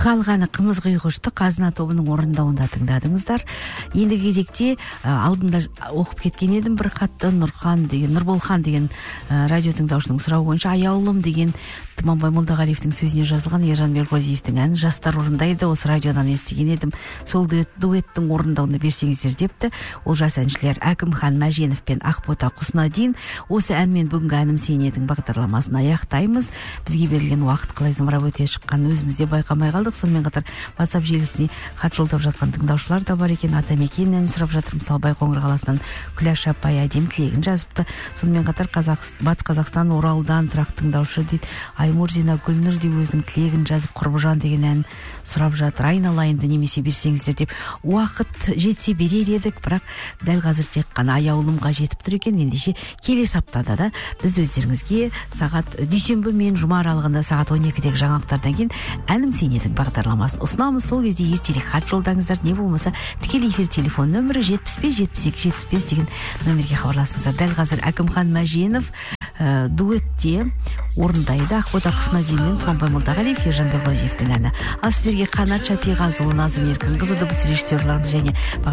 Қалғаны қымыз құйғышты Қазына тобының орындауында тыңдадыңыздар. Ендігі кезекте алдында оқып кеткен едім бір хатты Нұрболхан деген радио тыңдаушының сұрауы бойынша аяулым деген Тұманбай Молдағалиевтің сөзіне жазылған Ержан Белғазиевтің әнін жастар орындайды, осы радиодан естіген едім. Сол дуэттің орындауында берсеңіздер депті. Ол жас әншілер Әкімхан Мәженов пен Ақбота Құснадин. Осы әнмен бүгінгі әнім сен едің бағдарламасын аяқтаймыз. Бізге берілген уақыт қалай зымырап өте шыққанын өзімізде байқамай қалдық. Сонымен қатар WhatsApp желісіне хат жолдап жатқан тыңдаушылар да бар екен. Атамекен әнін сұрап жатыр. Мысалы Байқоңыр қаласынан Күләш апай әдем тілегін жазыпты. Сонымен қатар Батыс Қазақстан Оралдан тұрақ тыңдаушы дейді. Аймурзина Гүлнұр де өзінің тілегін жазып Құрбыжан деген ән сұрап жатыр. Айналайынды немесе берсеңіздер деп. Уақыт жетсе берер едік, бірақ дәл қазір тек қана аяулымға жетіп тұр екен. Ендеше келесі аптада да біз өздеріңізге сағат дүйсенбі мен жұма аралығында сағат 12-дегі жаңалықтардан кейін әнім сен едің бағдарламасын ұсынамыз. Сол кезде ертерек хат жолдаңыздар, не болмаса тікелей эфир телефон нөмірі 75-72-75 деген нөмерге хабарласыңыздар. Дәл қазір Әкімхан Мәженов дуэтте орындайды Ақбота Құснадин мен Тұманбай Молдағалиев, Ержан Белғазиевтің әні. Ал сіздерге Қанат Шапиғазұлы, Назым Еркінқызы, дыбыс режиссерларымыз және